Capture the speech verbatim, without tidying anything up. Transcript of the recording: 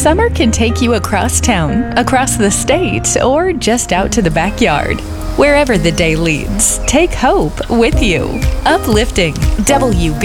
Summer can take you across town, across the state, or just out to the backyard. Wherever the day leads, take hope with you. Uplifting W B